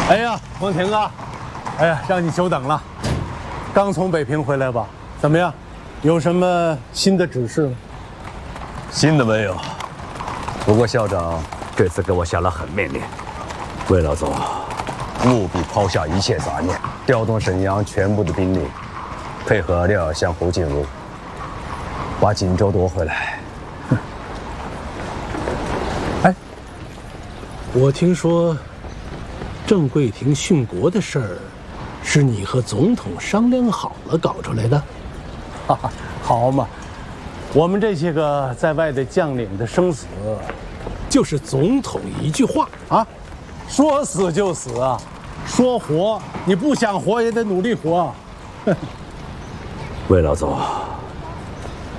哎呀，王田哥，哎呀，让你久等了。刚从北平回来吧？怎么样？有什么新的指示吗？ 新的没有。不过校长这次给我下了狠命令，魏老总，务必抛下一切杂念，调动沈阳全部的兵力，配合廖耀湘、胡静茹，把锦州夺回来。 哎，我听说郑桂亭殉国的事儿，是你和总统商量好了搞出来的？哈哈，好嘛，我们这些个在外的将领的生死，就是总统一句话啊，说死就死啊，说活你不想活也得努力活。 魏老总。